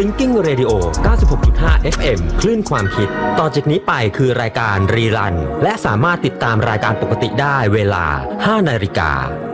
Thinking Radio 96.5 FM คลื่นความคิดต่อจากนี้ไปคือรายการรีรันและสามารถติดตามรายการปกติได้เวลา 5 นาฬิกา